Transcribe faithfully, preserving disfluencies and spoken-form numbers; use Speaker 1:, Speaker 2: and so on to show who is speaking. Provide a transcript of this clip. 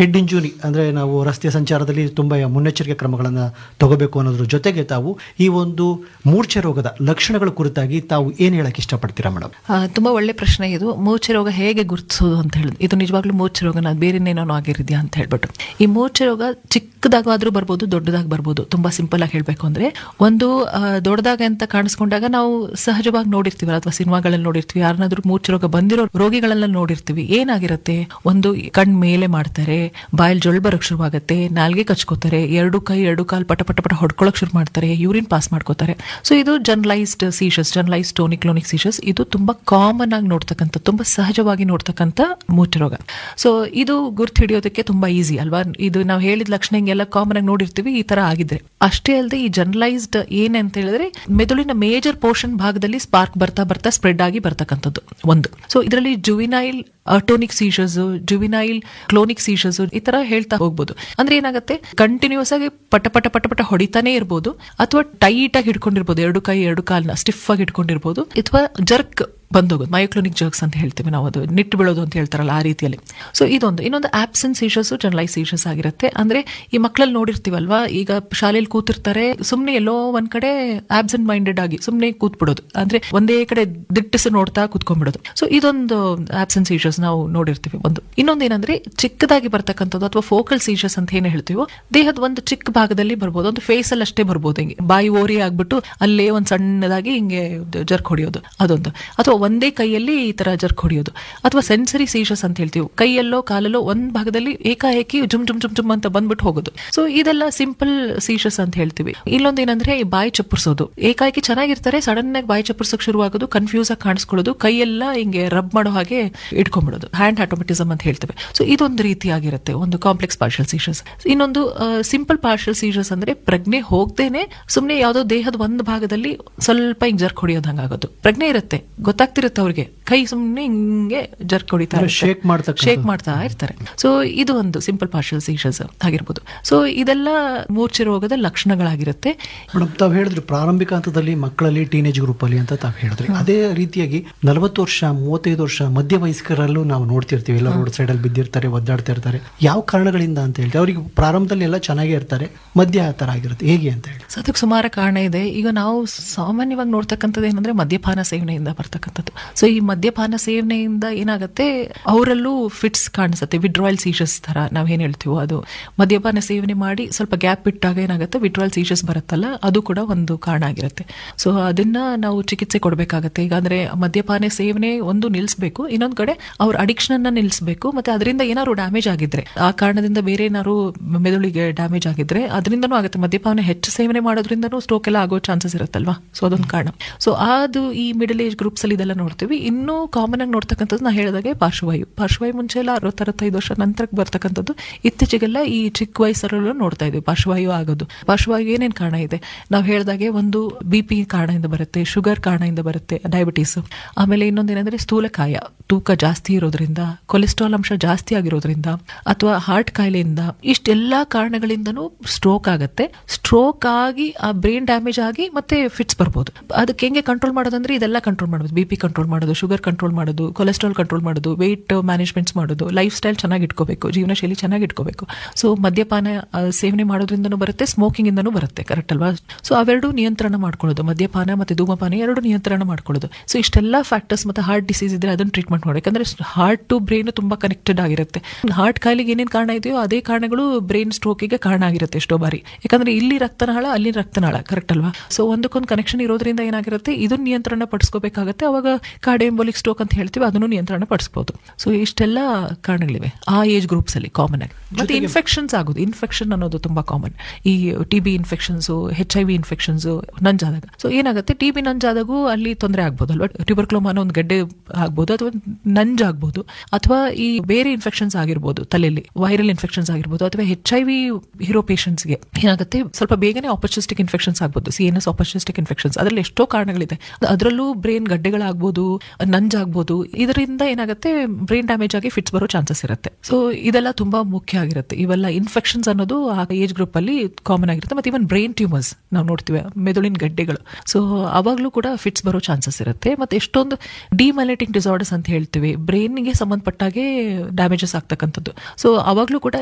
Speaker 1: Head injury ಅಂದರೆ ನಾವು ರಸ್ತೆ ಸಂಚಾರದಲ್ಲಿ ತುಂಬ ಮುನ್ನೆಚ್ಚರಿಕೆ ಕ್ರಮಗಳನ್ನು ತಗೋಬೇಕು ಅನ್ನೋದ್ರ ಜೊತೆಗೆ ತಾವು ಈ ಒಂದು ಮೂರ್ಛೆ ರೋಗದ ಲಕ್ಷಣಗಳ ಕುರಿತಾಗಿ ತಾವು ಏನು ಹೇಳಕ್ಕೆ ಇಷ್ಟಪಡ್ತೀರಾ ಮೇಡಮ್?
Speaker 2: ತುಂಬ ಒಳ್ಳೆ ಪ್ರಶ್ನೆ ಇದು. ಮೂರ್ಛೆ ರೋಗ ಹೇಗೆ ಗುರುತಿಸೋದು ಅಂತ ಹೇಳಿದ್ರು, ಇದು ನಿಜವಾಗ್ಲೂ ಮೂರ್ಛೆ ರೋಗನ ಬೇರೆನೇನೋ ಆಗಿರಿದ್ಯಾ ಅಂತ ಹೇಳ್ಬಿಟ್ಟು. ಈ ಮೂರ್ಛೆ ರೋಗ ಚಿಕ್ಕದಾಗಾದ್ರೂ ಬರ್ಬೋದು, ದೊಡ್ಡದಾಗಿ ಬರ್ಬೋದು. ತುಂಬಾ ಸಿಂಪಲ್ ಆಗಿ ಹೇಳ್ಬೇಕು ಅಂದ್ರೆ, ಒಂದು ದೊಡ್ಡದಾಗ ಅಂತ ಕಾಣಿಸ್ಕೊಂಡಾಗ ನಾವು ಸಹಜವಾಗಿ ನೋಡಿರ್ತೀವಿ ಅಥವಾ ಸಿನಿಮಾಗಳಲ್ಲಿ ನೋಡಿರ್ತೀವಿ, ಯಾರನ್ನಾದ್ರೂ ಮೂರ್ಛೆ ರೋಗ ಬಂದಿರೋ ರೋಗಿಗಳೆಲ್ಲ ನೋಡಿರ್ತೀವಿ. ಏನಾಗಿರುತ್ತೆ, ಒಂದು ಕಣ್ ಮೇಲೆ ಮಾಡ್ತಾರೆ, ಬಾಯಲ್ಲಿ ಜೊಳ್ ಬರಕ್ ಶುರುವಾಗುತ್ತೆ, ನಾಲ್ಗೆ ಕಚ್ಕೋತಾರೆ, ಎರಡು ಕೈ ಎರಡು ಕಾಲ್ ಪಟ ಪಟ ಪಟ ಹೊಡ್ಕೊಳಕ್ ಶುರು ಮಾಡ್ತಾರೆ, ಯೂರಿನ್ ಪಾಸ್ ಮಾಡ್ಕೋತಾರೆ. ಸೊ ಇದು ಜನರಲೈಸ್ಡ್ ಸೀಶಸ್, ಜನರಲೈಸ್ಡ್ ಟೋನಿಕ್ ಕ್ಲೋನಿಕ್ ಸೀಶಸ್. ಇದು ತುಂಬಾ ಕಾಮನ್ ಆಗಿ ನೋಡ್ತಕ್ಕಂಥ, ತುಂಬಾ ಸಹಜವಾಗಿ ನೋಡ್ತಕ್ಕಂಥ ಮೂರ್ಛೆ ರೋಗ. ಸೊ ಇದು ಗುರ್ತು ಹಿಡಿಯೋದಕ್ಕೆ ತುಂಬಾ ಈಸಿ ಅಲ್ವಾ? ಇದು ನಾವು ಹೇಳಿದ ಲಕ್ಷಣ ಹಿಂಗೆಲ್ಲ ಕಾಮನ್ ಆಗಿ ನೋಡಿರ್ತೀವಿ, ಈ ತರ ಆಗಿದ್ರೆ. ಅಷ್ಟೇ ಅಲ್ಲದೆ ಈ ಜನರಲೈಸ್ಡ್ ಏನಂತ ಹೇಳಿದ್ರೆ, ಮೆದುಳಿನ ಮೇಜರ್ ಪೋರ್ಷನ್ ಭಾಗದಲ್ಲಿ ಸ್ಪಾರ್ಕ್ ಬರ್ತಾ ಬರ್ತಾ ಸ್ಪ್ರೆಡ್ ಆಗಿ ಬರ್ತಕ್ಕಂಥದ್ದು ಒಂದು. ಸೊ ಇದರಲ್ಲಿ ಜುವಿನೈಲ್ ಟೋನಿಕ್ ಸೀಶರ್ಸ್, ಜುವಿನೈಲ್ ಕ್ಲೋನಿಕ್ ಸೀಶರ್ಸ್ ಈ ತರ ಹೇಳ್ತಾ ಹೋಗ್ಬೋದು. ಅಂದ್ರೆ ಏನಾಗುತ್ತೆ, ಕಂಟಿನ್ಯೂಸ್ ಆಗಿ ಪಟ ಪಟ ಪಟ ಪಟ ಹೊಡಿತಾನೆ ಇರ್ಬೋದು, ಅಥವಾ ಟೈಟ್ ಆಗಿ ಹಿಡ್ಕೊಂಡಿರ್ಬೋದು, ಎರಡು ಕೈ ಎರಡು ಕಾಲ್ನ ಸ್ಟಿಫ್ ಆಗಿ ಹಿಡ್ಕೊಂಡಿರ್ಬೋದು, ಅಥವಾ ಜರ್ಕ್ ಬಂದೋಗೋದು, ಮಯೋಕ್ಲೋನಿಕ್ ಜರ್ಕ್ಸ್ ಅಂತ ಹೇಳ್ತೀವಿ ನಾವು, ಅದು ನಿಟ್ಟು ಬೀಳೋದು ಅಂತ ಹೇಳ್ತಾರಲ್ಲ ಆ ರೀತಿಯಲ್ಲಿ. ಸೊ ಇದೊಂದು. ಇನ್ನೊಂದು ಆಬ್ಸೆಂಟ್ ಸೀಶರ್ಸ್, ಜನರಲೈಸ್ ಸೀಶರ್ಸ್ ಆಗಿರುತ್ತೆ. ಅಂದ್ರೆ ಈ ಮಕ್ಕಳಲ್ಲಿ ನೋಡಿರ್ತೀವಲ್ವಾ, ಈಗ ಶಾಲೆಯಲ್ಲಿ ಕೂತಿರ್ತಾರೆ, ಸುಮ್ನೆ ಎಲ್ಲೋ ಒಂದ್ ಕಡೆ ಆಬ್ಸೆಂಟ್ ಮೈಂಡೆಡ್ ಆಗಿ ಸುಮ್ನೆ ಕೂತ್ಬಿಡೋದು, ಅಂದ್ರೆ ಒಂದೇ ಕಡೆ ದಿಟ್ಟಿಸಿ ನೋಡ್ತಾ ಕೂತ್ಕೊಂಡ್ಬಿಡೋದು. ಸೊ ಇದೊಂದು ಆಬ್ಸೆಂಟ್ ಸೀಶರ್ಸ್ ನಾವು ನೋಡಿರ್ತೀವಿ. ಒಂದು. ಇನ್ನೊಂದು ಏನಂದ್ರೆ, ಚಿಕ್ಕದಾಗಿ ಬರ್ತಕ್ಕಂಥದ್ದು ಅಥವಾ ಫೋಕಲ್ ಸೀಶರ್ಸ್ ಅಂತ ಏನ್ ಹೇಳ್ತೀವೋ, ದೇಹದ ಒಂದು ಚಿಕ್ಕ ಭಾಗದಲ್ಲಿ ಬರ್ಬೋದು, ಒಂದು ಫೇಸ್ ಅಲ್ಲಿ ಅಷ್ಟೇ ಬರ್ಬೋದು, ಹಿಂಗೆ ಬಾಯಿ ಓರಿ ಆಗ್ಬಿಟ್ಟು ಅಲ್ಲೇ ಒಂದ್ ಸಣ್ಣದಾಗಿ ಹಿಂಗೆ ಜರ್ಕ್ ಹೊಡಿಯೋದು ಅದೊಂದು. ಅಥವಾ ಒಂದೇ ಕೈಯಲ್ಲಿ ಈ ತರ ಜರ್ಕ್ ಹೊಡಿಯೋದು. ಅಥವಾ ಸೆನ್ಸರಿ ಸೀಶರ್ಸ್ ಅಂತ ಹೇಳ್ತೀವಿ, ಕೈಯಲ್ಲೋ ಕಾಲಲ್ಲೋ ಒಂದ್ ಭಾಗದಲ್ಲಿ ಏಕಾಏಕಿ ಜುಮ್ ಜುಮ್ ಜುಮ್ ಜುಮ್ ಅಂತ ಬಂದ್ಬಿಟ್ಟು ಹೋಗೋದು. ಸೊ ಇದೆಲ್ಲ ಸಿಂಪಲ್ ಸೀಶರ್ಸ್ ಅಂತ ಹೇಳ್ತೀವಿ. ಇಲ್ಲೊಂದು ಏನಂದ್ರೆ, ಬಾಯಿ ಚಪ್ಪರ್ಸೋದು, ಏಕಾಏಕಿ ಚೆನ್ನಾಗಿರ್ತಾರೆ, ಸಡನ್ ಆಗಿ ಬಾಯಿ ಚಪ್ಪರ್ಸೋಕ್ ಶುರುವಾಗೋದು, ಕನ್ಫ್ಯೂಸ್ ಆಗಿ ಕಾಣಿಸ್ಕೊಳ್ಳೋದು, ಕೈಯೆಲ್ಲ ಹಿಂಗೆ ರಬ್ ಮಾಡೋ ಹಾಗೆ ಇಟ್ಕೊಂಡ್ಬಿಡೋದು, ಹ್ಯಾಂಡ್ ಆಟೋಮೆಟಿಸಮ್ ಅಂತ ಹೇಳ್ತೇವೆ. ಸೊ ಇದೊಂದು ರೀತಿಯಾಗಿರುತ್ತೆ, ಒಂದು ಕಾಂಪ್ಲೆಕ್ಸ್ ಪಾರ್ಷಿಯಲ್ ಸೀಶರ್ಸ್. ಇನ್ನೊಂದು ಸಿಂಪಲ್ ಪಾರ್ಷಿಯಲ್ ಸೀಶರ್ಸ್ ಅಂದ್ರೆ, ಪ್ರಜ್ಞೆ ಹೋಗ್ದೇನೆ ಸುಮ್ನೆ ಯಾವ್ದೋ ದೇಹದ ಒಂದು ಭಾಗದಲ್ಲಿ ಸ್ವಲ್ಪ ಹಿಂಗ್ ಜರ್ಕ್ ಹೊಡಿಯೋದು ಹಂಗಾಗೋದು. ಪ್ರಜ್ಞೆ ಇರುತ್ತೆ, ಗೊತ್ತಾಗ್ತಿರುತ್ತೆ ಅವ್ರಿಗೆ, ಕೈ ಸುಮ್ನೆ ಹಿಂಗೆ ಜರ್ಕ್ ಹೊಡಿತಾ
Speaker 1: ಶೇಕ್ ಮಾಡ್ತಾ
Speaker 2: ಶೇಕ್ ಮಾಡ್ತಾ ಇರ್ತಾರೆ. ಸೊ ಇದು ಒಂದು ಸಿಂಪಲ್ ಪಾರ್ಷಿಯಲ್ ಸೀಶರ್ಸ್ ಆಗಿರ್ಬೋದು. ಸೊ ಇದೆಲ್ಲ ಮೂರ್ಛೆ ರೋಗದ ಲಕ್ಷಣಗಳಾಗಿರುತ್ತೆ.
Speaker 1: ಮೇಡಮ್, ತಾವು ಹೇಳಿದ್ರಿ ಪ್ರಾರಂಭಿಕ ಹಂತದಲ್ಲಿ ಮಕ್ಕಳಲ್ಲಿ, ಟೀನೇಜ್ ಗ್ರೂಪ್ ಅಲ್ಲಿ ಅಂತ ತಾವು ಹೇಳಿದ್ರಿ. ಅದೇ ರೀತಿಯಾಗಿ ನಲವತ್ತು ವರ್ಷ ಮೂವತ್ತೈದು ವರ್ಷ ಮಧ್ಯ ವಯಸ್ಕರಲ್ಲೂ ನಾವು ನೋಡ್ತಿರ್ತೀವಿ, ಎಲ್ಲ ರೋಡ್ ಸೈಡ್ ಅಲ್ಲಿ ಬಿದ್ದಿರ್ತಾರೆ, ಒದ್ದಾಡ್ತಾ ಇರ್ತಾರೆ. ಯಾವ ಕಾರಣಗಳಿಂದ ಅಂತ ಹೇಳ್ತೀವಿ? ಅವ್ರಿಗೆ ಪ್ರಾರಂಭದಲ್ಲಿ ಎಲ್ಲ ಚೆನ್ನಾಗೇ ಇರ್ತಾರೆ, ಮಧ್ಯ ಆ ತರ ಆಗಿರುತ್ತೆ, ಹೇಗೆ ಅಂತ ಹೇಳಿ?
Speaker 2: ಸೊ ಅದಕ್ಕೆ ಸುಮಾರು ಕಾರಣ ಇದೆ. ಈಗ ನಾವು ಸಾಮಾನ್ಯವಾಗಿ ನೋಡ್ತಕ್ಕಂಥದ್ದು ಏನಂದ್ರೆ, ಮದ್ಯಪಾನ ಸೇವನೆಯಿಂದ ಬರ್ತಕ್ಕಂಥದ್ದು. ಸೊ ಈ ಮದ್ಯಪಾನ ಸೇವನೆಯಿಂದ ಏನಾಗುತ್ತೆ, ಅವರಲ್ಲೂ ಫಿಟ್ಸ್ ಕಾಣಿಸುತ್ತೆ, ವಿಡ್ರಾಯಲ್ ಸೀಶರ್ಸ್ ತರ ನಾವ್ ಏನ್ ಹೇಳ್ತೀವೋ ಅದು. ಮದ್ಯಪಾನ ಸೇವನೆ ಮಾಡಿ ಸ್ವಲ್ಪ ಗ್ಯಾಪ್ ಬಿಟ್ಟಾಗ ಏನಾಗುತ್ತೆ, ವಿಡ್ರಾಯಲ್ ಸೀಶರ್ಸ್ ಬರುತ್ತಲ್ಲ, ಅದು ಕೂಡ ಒಂದು ಕಾರಣ ಆಗಿರುತ್ತೆ. ಸೊ ಅದನ್ನ ನಾವು ಚಿಕಿತ್ಸೆ ಕೊಡಬೇಕಾಗತ್ತೆ. ಈಗ ಅಂದ್ರೆ ಮದ್ಯಪಾನ ಸೇವನೆ ಒಂದು ನಿಲ್ಲಿಸಬೇಕು, ಇನ್ನೊಂದ್ ಕಡೆ ಅವ್ರ ಅಡಿಕ್ಷನ್ ಅನ್ನ ನಿಲ್ಲಿಸಬೇಕು. ಮತ್ತೆ ಅದರಿಂದ ಏನಾದ್ರು ಡ್ಯಾಮೇಜ್ ಆಗಿದ್ರೆ, ಆ ಕಾರಣದಿಂದ ಬೇರೆ ಏನಾದ್ರು ಮೆದುಳಿಗೆ ಡ್ಯಾಮೇಜ್ ಆಗಿದ್ರೆ ಅದರಿಂದನೂ ಆಗುತ್ತೆ. ಮದ್ಯಪಾನ ಹೆಚ್ಚು ಸೇವನೆ ಮಾಡೋದ್ರಿಂದನೂ ಸ್ಟ್ರೋಕ್ ಎಲ್ಲ ಆಗೋ ಚಾನ್ಸಸ್ ಇರುತ್ತಲ್ವಾ, ಸೊ ಅದೊಂದು ಕಾರಣ. ಸೊ ಅದು ಈ ಮಿಡಲ್ ಏಜ್ ಗ್ರೂಪ್ಸ್ ಅಲ್ಲಿ ಇದೆಲ್ಲ ನೋಡ್ತೀವಿ. ಇನ್ನೂ ಕಾಮನ್ ಆಗಿ ನೋಡ್ತಕ್ಕಂಥದ್ದು ನಾ ಹೇಳಿದಾಗೆ ಪಾರ್ಶ್ವವಾಯು. ಪಾರ್ಶ್ವವಾಯು ಮುಂಚೆ ಎಲ್ಲ ಅರವತ್ತು ಅರವತ್ತೈದು ವರ್ಷ ನಂತರಕ್ಕೆ ಬರ್ತಕ್ಕಂಥದ್ದು, ಇತ್ತೀಚೆಗೆಲ್ಲ ಈ ಚಿಕ್ಕ ವಯಸ್ಸರಲ್ಲೂ ನೋಡ್ತಾ ಇದ್ದೀವಿ ಪಾರ್ಶ್ವವಾಯು ಆಗೋದು. ಪಾರ್ಶ್ವವಾಯು ಏನೇನ್ ಕಾರಣ ಇದೆ ನಾವು ಹೇಳಿದಾಗೆ, ಒಂದು ಬಿ ಪಿ ಕಾರಣದಿಂದ ಬರುತ್ತೆ, ಶುಗರ್ ಕಾರಣದಿಂದ ಬರುತ್ತೆ, ಡಯಾಬಿಟೀಸ್. ಆಮೇಲೆ ಇನ್ನೊಂದೇನಂದ್ರೆ ಸ್ಥೂಲಕಾಯ, ತೂಕ ಜಾಸ್ತಿ ಇರೋದ್ರಿಂದ, ಕೊಲೆಸ್ಟ್ರಾಲ್ ಅಂಶ ಜಾಸ್ತಿ ಆಗಿರೋದ್ರಿಂದ, ಅಥವಾ ಹಾರ್ಟ್ ಕಾಯಿಲೆಯಿಂದ, ಇಷ್ಟೆಲ್ಲಾ ಕಾರಣಗಳಿಂದನೂ ಸ್ಟ್ರೋಕ್ ಆಗುತ್ತೆ. ಸ್ಟ್ರೋಕ್ ಆಗಿ ಆ ಬ್ರೈನ್ ಡ್ಯಾಮೇಜ್ ಆಗಿ ಮತ್ತೆ ಫಿಟ್ಸ್ ಬರ್ಬೋದು. ಅದಕ್ಕೆ ಹೆಂಗೆ ಕಂಟ್ರೋಲ್ ಮಾಡೋದಂದ್ರೆ, ಇದೆಲ್ಲ ಕಂಟ್ರೋಲ್ ಮಾಡೋದು, ಬಿ ಪಿ ಕಂಟ್ರೋಲ್ ಮಾಡೋದು, ಶುಗರ್ ಕಂಟ್ರೋಲ್ ಮಾಡೋದು, ಕೊಲೆಸ್ಟ್ರಾಲ್ ಕಂಟ್ರೋಲ್ ಮಾಡೋದು, ವೆಯ್ಟ್ ಮ್ಯಾನೇಜ್ಮೆಂಟ್ಸ್ ಮಾಡೋದು, ಲೈಫ್ ಸ್ಟೈಲ್ ಚೆನ್ನಾಗಿ ಇಟ್ಕೋಬೇಕು, ಜೀವನ ಶೈಲಿ ಚೆನ್ನಾಗಿ ಇಟ್ಕೋಬೇಕು. ಸೊ ಮದ್ಯಪಾನ ಸೇವನೆ ಮಾಡೋದ್ರಿಂದನೂ ಬರುತ್ತೆ, ಸ್ಮೋಕಿಂಗ್ ಇಂದನೂ ಬರುತ್ತೆ, ಕರೆಕ್ಟ್ ಅಲ್ವಾ? ಸೊ ಅವೆರಡು ನಿಯಂತ್ರಣ ಮಾಡ್ಕೊಳ್ಳೋದು, ಮದ್ಯಪಾನ ಮತ್ತೆ ಧೂಮಪಾನ ಎರಡು ನಿಯಂತ್ರಣ ಮಾಡ್ಕೊಳ್ಳೋದು. ಸೊ ಇಷ್ಟೆಲ್ಲ ಫ್ಯಾಕ್ಟರ್ಸ್, ಮತ್ತೆ ಹಾರ್ಟ್ ಡಿಸೀಸ್ ಇದ್ರೆ ಅದನ್ನ ಟ್ರೀಟ್ಮೆಂಟ್ ಮಾಡಬೇಕು. ಯಾಕಂದ್ರೆ ಹಾರ್ಟ್ ಟು ಬ್ರೈನ್ ತುಂಬಾ ಕನೆಕ್ಟೆಡ್ ಆಗಿರುತ್ತೆ. ಹಾರ್ಟ್ ಕಾಯಿಲೆಗೆ ಏನೇನು ಕಾರಣ ಇದೆಯೋ ಅದೇ ಕಾರಣಗಳು ಬ್ರೈನ್ ಸ್ಟ್ರೋಕಿಗೆ ಕಾರಣ ಆಗಿರುತ್ತೆ ಎಷ್ಟೋ ಬಾರಿ. ಯಾಕಂದ್ರೆ ಇಲ್ಲಿ ರಕ್ತನಾಳ, ಅಲ್ಲಿ ರಕ್ತನಾಳ, ಕರೆಕ್ಟ್ ಅಲ್ವಾ? ಸೊ ಒಂದಕ್ಕೊಂದು ಕನೆಕ್ಷನ್ ಇರೋದ್ರಿಂದ ಏನಾಗಿರುತ್ತೆ, ಇದನ್ನ ನಿಯಂತ್ರಣ ಪಡಿಸ್ಕೋಬೇಕಾಗತ್ತೆ. ಅವಾಗ ಕಾರ್ಡಿಯೋಂಬೋಲಿಕ್ ಸ್ಟ್ರೋಕ್ ಅಂತ ಹೇಳ್ತೀವಿ, ಅದನ್ನು ನಿಯಂತ್ರಣ ಪಡಿಸಬಹುದು. ಸೊ ಇಷ್ಟೆಲ್ಲ ಕಾರಣಗಳಿವೆ ಆ ಏಜ್ ಗ್ರೂಪ್ಸ್ ಅಲ್ಲಿ ಕಾಮನ್ ಆಗಿ. ಮತ್ತೆ ಇನ್ಫೆಕ್ಷನ್ಸ್ ಆಗೋದು, ಇನ್ಫೆಕ್ಷನ್ ಅನ್ನೋದು ತುಂಬಾ ಕಾಮನ್. ಈ T B infections, H I V infections ನಂಜಾದಾಗ. So ಏನಾಗುತ್ತೆ, ಟಿ ಬಿ ನಂಜಾದಾಗೂ ಅಲ್ಲಿ ತೊಂದರೆ ಆಗ್ಬೋದು ಅಲ್ವಾ? ಟ್ಯೂಬರ್ಕ್ಲೋಮಾ ಅನ್ನೋ ಒಂದು ಗಡ್ಡೆ ಆಗ್ಬೋದು, ಅಥವಾ ನಂಜಾಗ್ಬೋದು, ಅಥವಾ ಈ ಬೇರೆ ಇನ್ಫೆಕ್ಷನ್ಸ್ ಆಗಿರ್ಬೋದು, ತಲೆಯಲ್ಲಿ ವೈರಲ್ ಇನ್ಫೆಕ್ಷನ್ಸ್ ಆಗಿರ್ಬೋದು, ಅಥವಾ ಹೆಚ್ ಐ ವಿ ಹೀರೋ ಪೇಷಂಟ್ಸ್ಗೆ ಏನಾಗುತ್ತೆ, ಸ್ವಲ್ಪ ಬೇಗನೆ ಆಪರ್ಚುನಿಸ್ಟಿಕ್ ಇನ್ಫೆಕ್ಷನ್ಸ್ ಆಗ್ಬೋದು, C N S opportunistic infections. ಅದರಲ್ಲಿ ಎಷ್ಟೋ ಕಾರಣಗಳಿದೆ. ಅದರಲ್ಲೂ ಬ್ರೈನ್ ಗಡ್ಡೆಗಳಾಗ್ಬೋದು, ನಂಜಾಗ್ಬೋದು. ಇದರಿಂದ ಏನಾಗುತ್ತೆ, ಬ್ರೈನ್ ಡ್ಯಾಮೇಜ್ ಆಗಿ ಫಿಟ್ಸ್ ಬರೋ ಚಾನ್ಸಸ್ ಇರುತ್ತೆ. ಸೊ ಇದೆಲ್ಲ ತುಂಬಾ ಮುಖ್ಯ ಆಗಿರುತ್ತೆ. ಇವೆಲ್ಲ ಇನ್ಫೆಕ್ಷನ್ಸ್ ಅನ್ನೋದು ಆ ಏಜ್ ಗ್ರೂಪ್ ಅಲ್ಲಿ ಕಾಮನ್ ಆಗಿರುತ್ತೆ. ಮತ್ತೆ ಇವನ್ ಬ್ರೈನ್ ಟ್ಯೂಮರ್ಸ್ ನಾವು ನೋಡ್ತೀವಿ, ಮೆದುಳಿನ ಗಡ್ಡೆಗಳು. ಸೊ ಅವಾಗ್ಲೂ ಕೂಡ ಫಿಟ್ಸ್ ಬರೋ ಚಾನ್ಸಸ್ ಇರುತ್ತೆ. ಮತ್ತೆ ಎಷ್ಟೊಂದು ಡಿಮೈಲೇಟಿಂಗ್ ಡಿಸಾರ್ಡರ್ಸ್ ಅಂತ ಹೇಳ್ತೀವಿ, ಬ್ರೈನ್ಗೆ ಸಂಬಂಧಪಟ್ಟಾಗೆ ಡ್ಯಾಮೇಜಸ್ ಆಗ್ತಕ್ಕಂಥದ್ದು. ಸೊ ಅವಾಗ್ಲೂ ಕೂಡ